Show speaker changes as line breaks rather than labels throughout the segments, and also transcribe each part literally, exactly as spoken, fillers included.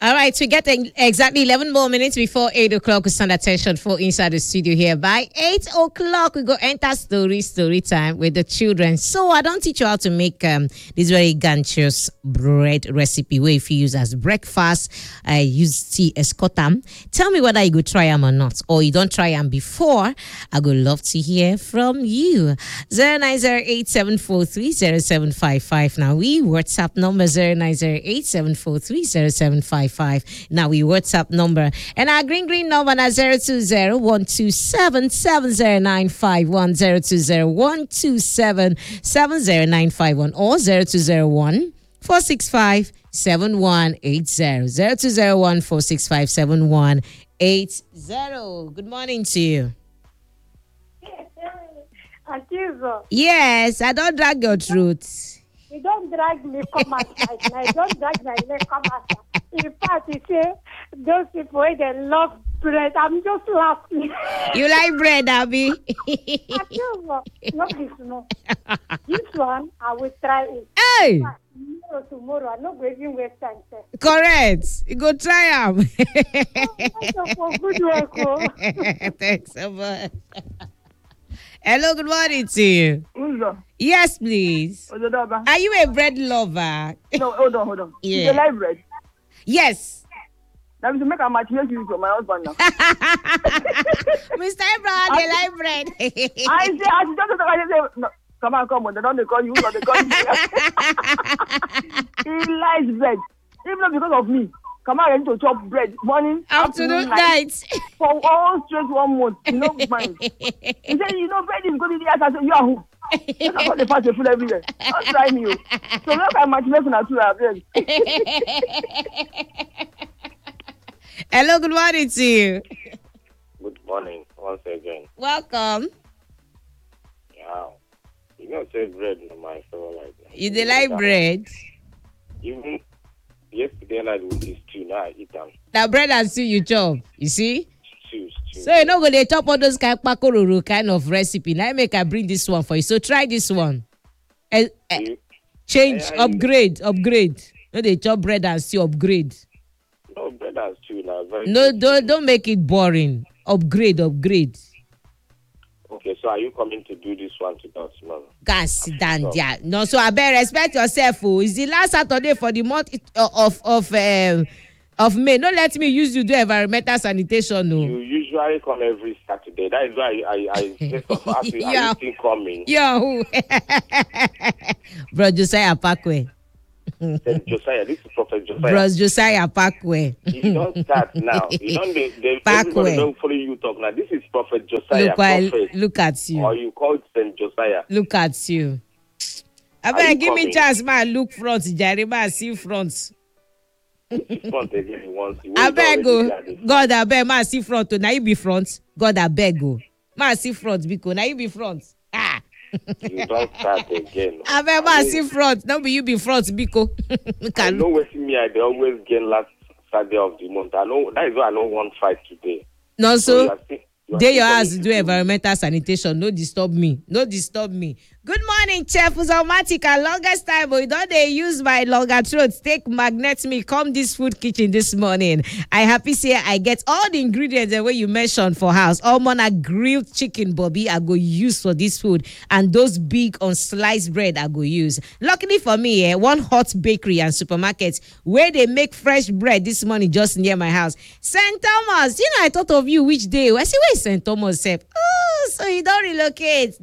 All right, we get exactly eleven more minutes before eight o'clock. We stand attention for inside the studio here. By eight o'clock, we go enter story, story time with the children. So I don't teach you how to make um, this very ganchos bread recipe where if you use as breakfast, I use tea escotam. Tell me whether you go try them or not, or you don't try them before. I would love to hear from you. zero nine zero eight seven four three zero seven five five. Now we WhatsApp number zero nine zero eight seven four three zero seven five five. Now we WhatsApp number and our green green number na zero two zero one two seven seven zero nine five one zero two zero one two seven seven zero nine five one or zero two zero one four six five seven one eight zero zero two zero one four six five seven one eight zero. Good morning to you. Yes, I don't drag your truth.
You don't drag me come outside. I don't drag my leg come outside. In fact, you say those people they love bread. I'm just laughing.
You like bread, Abby?
Not this no. This one I will try it.
Hey.
Tomorrow, tomorrow, I'm not going to waste time.
Correct. You go try them.
Oh, good work. Oh.
Thanks so much. Hello, good morning to you.
Uzo.
Yes, please.
Ozodoba.
Are you a bread lover?
No, hold on, hold on.
Yeah.
You like bread?
Yes.
That means to make a match make you for my husband now.
Mister Abraham, they like bread.
I say, I just don't I say, no, come on, come on. They don't they call you, or they call you. He likes bread. Even not because of me. Come on, I need to chop bread morning,
afternoon, night.
For all straight one month. You know, mind. He said, you know, bread is good in the ass. I said, you are who? I got the fast food everywhere. Don't try me. So look at my making a two bread.
Hello, good morning to you.
Good morning once again.
Welcome.
Yeah. You know, say bread in my favorite.
You they like bread?
Even yesterday night with this stew, now I eat them.
That bread and stew you chop, you see?
Stew, stew.
So you know when they chop all those kind of pakororo kind of recipe. Now I make I bring this one for you. So try this one. Uh, uh, change,
I, I,
upgrade, upgrade. No, they chop bread and stew, upgrade.
No, bread and stew now. Very
no,
good.
don't don't make it boring. Upgrade, upgrade.
Okay, so are you coming to do this one to us, tomorrow?
Guys, sit down there. No, so I better respect yourself. Oh. It's the last Saturday for the month of of um, of May. Don't let me use you to do environmental sanitation. No.
You usually come every Saturday. That is why I I, I just ask you,
yeah.
are you still coming?
Yeah. Bro Josiah Parkway.
Saint Josiah, this is Prophet Josiah.
Bro Josiah Parkway.
You don't start now. You don't they, they, everybody don't follow you talk now. This is Prophet Josiah.
Look,
Prophet.
I, look at you.
Or you call it Saint Josiah.
Look at you. I better give coming? me chance, man. Look front, Jeremiah. See front.
Front again once.
I beg go. God, I beg, man. See front. Now you be front. God, I beg go. Man, see front because now you be front. Ah.
You don't start again.
I beg, man. See front. Now be you be front because.
I know what me. I they always gain last Saturday of the month. I know that is why I don't want fight today.
No, so. so They your ass do
do
environmental sanitation. No disturb me. No disturb me. Good morning, Chef Uzomatica. Longest time, but don't they use my longer throat? Take magnet me. Come this food kitchen this morning. I happy say I get all the ingredients the way you mentioned for house. All manner grilled chicken, Bobby, I go use for this food. And those big on sliced bread I go use. Luckily for me, eh, one hot bakery and supermarket where they make fresh bread this morning just near my house. Saint Thomas, you know, I thought of you which day. I say, where is Saint Thomas? Said, oh, so you don't relocate.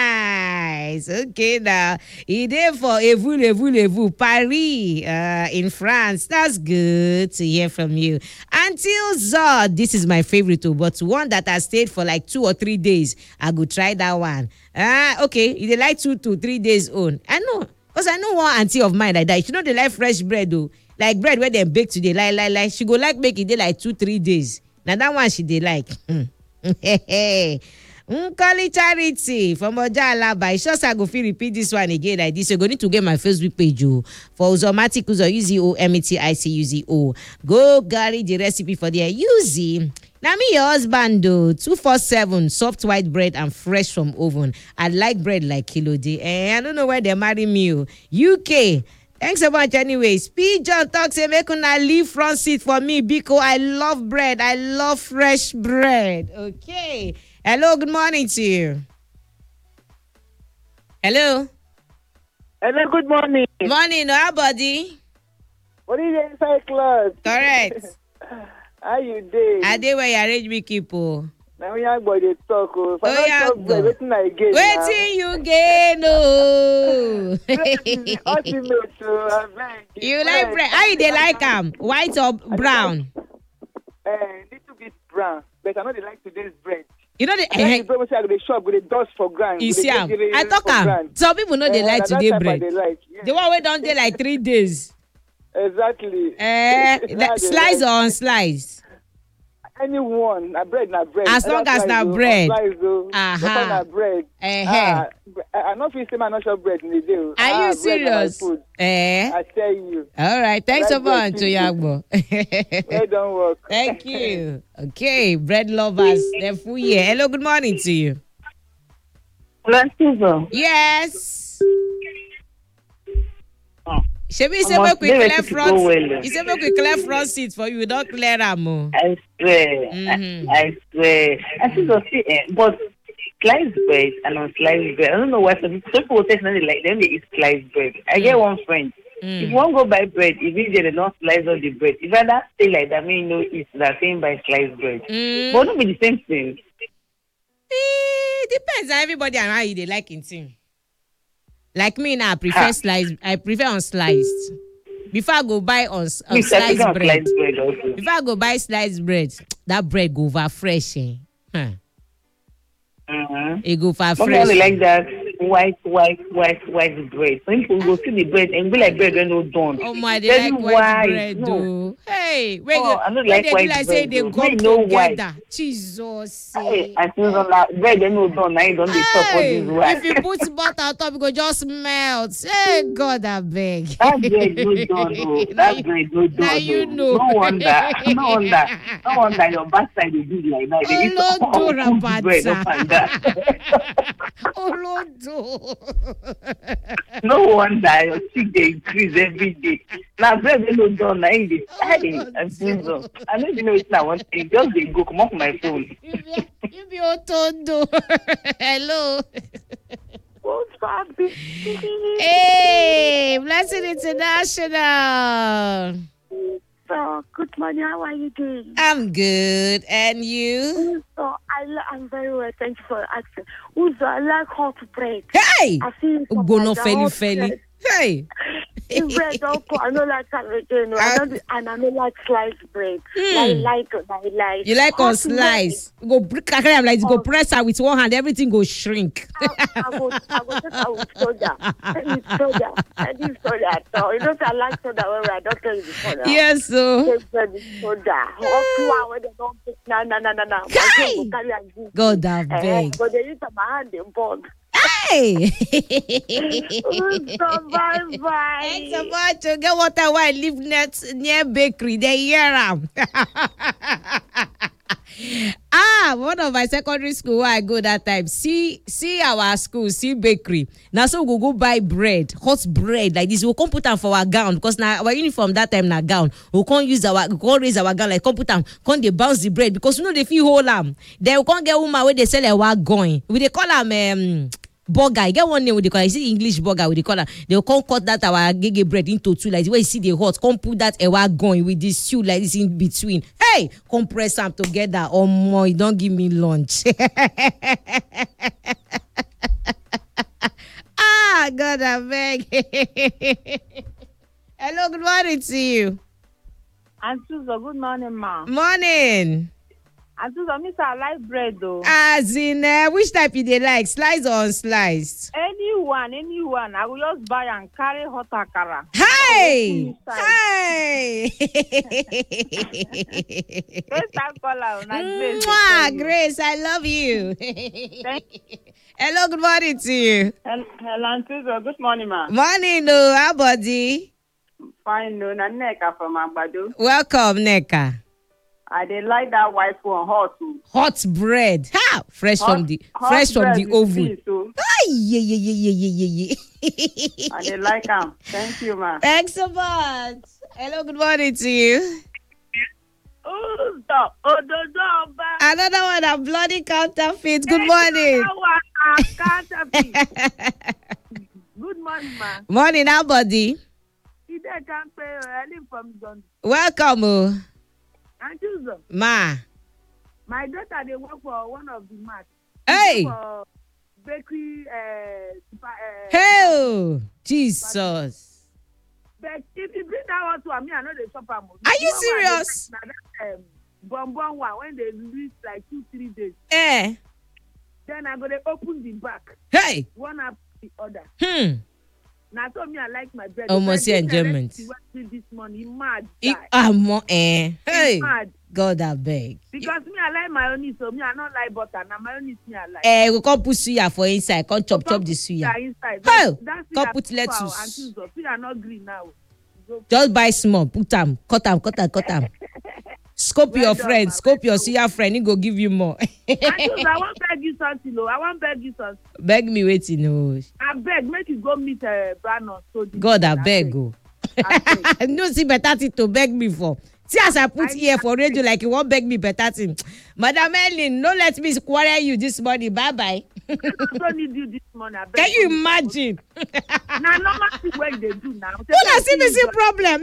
Nice. Okay, now. He there for Evu, Evu, Evu, Paris, uh, in France. That's good to hear from you. Until Zod, this is my favorite too, but one that I stayed for like two or three days. I go try that one. Ah, uh, okay. They like two to three days on. I know, because I know one auntie of mine like that. She know they like fresh bread though. Like bread where they bake today, like, like, like. She go like make it day like two, three days. Now that one she they like. Hey, hey. Nkoli Charity from Oja Alaba. I sure I go feel repeat this one again like this. You're going to get my Facebook page oh, for Uzomatic Uzo U Z O M E T I C U Z O. Go carry the recipe for there. U Z. Now me your husband though. two four seven soft white bread and fresh from oven. I like bread like Kilo Day. Eh, I don't know where they marry me. U K. Thanks so much anyways. P. John talk say make una leave front seat for me because I love bread. I love fresh bread. Okay. Hello, good morning to you. Hello.
Hello, good morning.
Morning, how buddy?
What is the inside class?
Correct.
How you doing?
I dey where you arrange me keep oh.
Now we are going to talk. Oh,
Oh, yeah, go.
waiting again.
Waiting you gain oh.
The ultimate. So I beg
You like bread? How you dey like am? White or brown?
Uh, little bit brown, but I know they like today's bread.
You know the.
I like the bread say I go dey shop, go dey dust for ground.
You
go dey
see am?
get the-
I talk
for
am.
ground.
Some people know they
Eh,
like
na that
today
type I
bread.
dey like. Yeah.
The one wey don dey like three days.
Exactly.
Eh,
That
that
they
slice
like.
or unsliced?
Anyone, na bread, na bread.
As long
Either
as na
slice o,
bread.
or slice o,
Aha.
but na bread.
Eh,
Ah, I I no fit say my not chop bread in the day. o.
Are
Ah,
you
bread na my
serious?
food.
Eh.
I tell you,
All right. Thanks so
Like bread,
much,
too.
Oyagbo.
bread don't work.
Thank you. Okay, bread lovers. They're full year. Hello, good morning to you.
Francisco.
Yes.
Oh.
Shebi say
Omo,
make we
they
clear
ready to
front.
go well.
He say make we clear front seat for you. Don't clear am o.
I swear.
Mhm.
I, I swear. I think so. See, eh, but sliced bread and unsliced bread. I don't know why some people, some people say no, they like them. They eat sliced bread. I get one friend.
Mm.
If you want to go buy bread, if you they don't slice all the bread. If I not stay like that, mean no eat that same buy sliced bread.
Mm.
But not be the same thing.
Eh, depends on everybody and how you dey like it thing. Like me now, I prefer
Ah.
sliced. I prefer unsliced. Before I go buy uns
Me, I
unsliced
prefer
bread.
sliced bread also.
Before I go buy sliced bread, that bread go over fresh. Eh? Huh.
Mm-hmm.
It go for
But
fresh.
me only like that white, white, white, white bread. Some people go see the bread and be like bread when no done.
Oh my, they
Very
like white,
white.
bread,
No.
though. Hey, wait,
Oh, I don't
when
like
they do
white
like say
bread,
they
though.
come
Me no white.
together. Jesus.
Hey,
eh.
I feel so like bread when no done. I don't be top for
Hey,
this white.
if you put butter on top, it go just melt. Hey, God, I beg.
That bread no done. Oh.
Now
That
you-
bread no done.
now you
oh.
know.
No wonder. No wonder. No wonder your backside will be like that. They eat
Olodo
all cooked bread up and down.
Olodo.
No wonder your cheek they increase every day. Now bread when no done. I eat it. Hey, I feel so. I don't even know it's not one thing. Just they go come off my phone.
You be, you be Otondo. Hello.
What's up,
Hey, Blessing International.
So, good morning. How are you doing?
I'm good. And you?
So, I, lo- I'm very well. Thank you for asking. Uzo, I like hot bread.
Hey!
I feel
Gono feli feli. Hey!
If bread don't put, I don't like that again. I don't, and I don't like sliced bread.
Hmm.
I like it. I like.
You like
hot
on slice? You go br- carry am like you go press her with one hand, everything go shrink.
bread, I, I go, I go take her with soda. With soda. I need soda at all. You know, I like soda when I don't tell you before. now.
Yes, so.
Take bread with soda. Or two hours they don't take. No, no, no, no, no. My
Kai!
friend go carry and give.
God, I
Eh,
beg.
but they use my hand in burn.
Hey!
Uzo, bye bye.
Thanks so much. To get water while I live net, near bakery. They hear am. Ah, one of my secondary school where I go that time. See, see our school, see bakery. Now so we go go buy bread, hot bread like this. We'll come put am for our gown because now our uniform that time na gown. We can't use our, we can't raise our gown like come put am, come they bounce the bread because you know they feel hold am. Then we can't get woman where they sell a wa going. We they call am um. burger. I get one name with the color. You see English burger with the color. They'll come cut that our gege bread into two like the way you see the hot. Come put that ewa going with this stew like this in between. Hey, come press them together. Oh my, don't give me lunch. Ah, God, I beg. Hello, good morning to you.
And Susan, good morning, ma.
Morning.
And Susan, Mister I like bread though.
As in, uh, which type you they like? Sliced or unsliced?
Anyone, anyone. I will just buy and carry hot akara.
Hey!
Inside.
Hey!
First time caller, na Grace. dey
Mwah,
call you.
Grace, I love you. Hello, good morning to you.
Hello, and Susan, good morning, ma.
Morning, no, how body?
Fine, no, na Neka from Agbado.
Welcome, Neka.
I dey like that white one hot too.
Hot bread. Ha! Fresh
Hot-
from the
hot
fresh from
bread
the
with
oven.
beans, so
Ay, yeah, yeah, yeah, yeah, yeah, yeah.
I dey like am. Thank you, ma.
Thanks so much. Hello, good morning to you.
Oh, stop. Oh, do do ba.
Another one, a bloody counterfeit. Good morning.
Good morning, ma.
Morning, how buddy?
Today can pay early from John.
Welcome, oh.
And Tuesday,
Ma.
my daughter they work for one of the mart.
Hey.
For bakery. Uh, super, uh,
Hey, Jesus.
But if you bring that one to me, I know they shop am.
Are you serious?
Um, bonbon one when they release like two three days.
Eh.
Then I go to open the back.
Hey.
One after the other.
Hmm.
Now told me I like my bread.
Almost
Because
enjoyment.
this guy let me this morning, he mad.
It,
guy.
I'm eh.
He
Hey.
mad.
God, I beg.
Because me I like mayonnaise, so me I not like butter. Now mayonnaise me I like.
Eh, we can't put suya for inside. Can't chop chop the suya.
Suya inside.
Oh,
That's
come
suya
put
for
lettuce.
our aunties, so suya not green now. So,
Just buy small. Put them. Cut them. Cut them. Cut them. Scope
Well
your
done,
friend.
ma.
Scope your suya friend. He go give you more.
aunties, I want beg you something, though. I want beg you something.
Beg me waiting. No.
I beg, make you go meet uh, Brandon. So
God, I beg. Go.
I beg.
No see better thing to beg me for. See as I put
I-
here for radio like you won't beg me better thing. Madam Ellen, no let me quarrel you this morning. Bye bye.
I don't need you this morning. I beg
Can you imagine?
Now, normal thing what they do now.
Who na see me see problem?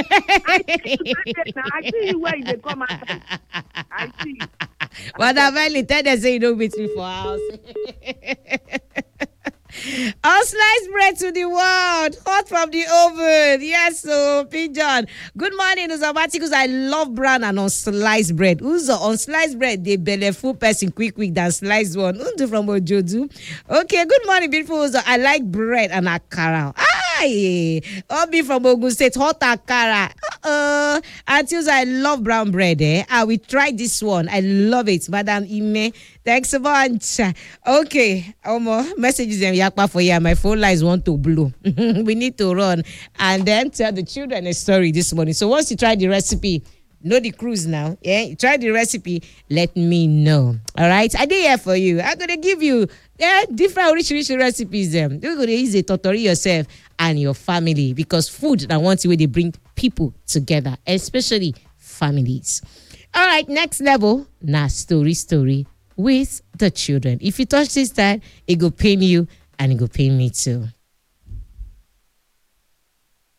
I see you where they come out. I see.
Madam Ellen, tell them say you don't meet me for house. Unsliced bread to the world, hot from the oven. Yes, so pigeon. Good morning, Uzomaticus. I love brown and unsliced bread. Uzo unsliced bread, they belly full person quick quick than sliced one. Undo from Ojodu. Okay, good morning, beautiful Uzo. I like bread and akara. Aye, Obi from Ogun State, hot akara. Uh, Auntie Uzo, I love brown bread. Eh, I will try this one. I love it, Madam Ime. Thanks a bunch. Okay, Omo, messages and yakpa for you. My phone lines want to blow. We need to run and then tell the children a story this morning. So once you try the recipe, know the cruise now. Yeah, you try the recipe. Let me know. All right, I did here for you. I'm gonna give you yeah different rich rich recipes. Them you're gonna use it to torture yourself and your family because food that wants way they bring people together, especially families. All right, next level. Now story story with the children. If you touch this time, it go pain you and it go pain me too.